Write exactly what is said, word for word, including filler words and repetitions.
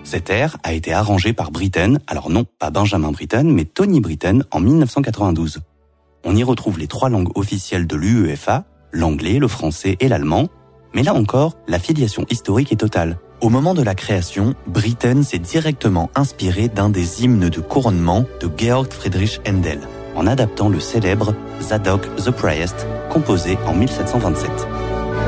Cet air a été arrangé par Britten, alors non, pas Benjamin Britten, mais Tony Britten en mille neuf cent quatre-vingt-douze. On y retrouve les trois langues officielles de l'U E F A, l'anglais, le français et l'allemand, mais là encore, la filiation historique est totale. Au moment de la création, Britten s'est directement inspiré d'un des hymnes de couronnement de Georg Friedrich Händel, en adaptant le célèbre Zadok the Priest, composé en mille sept cent vingt-sept.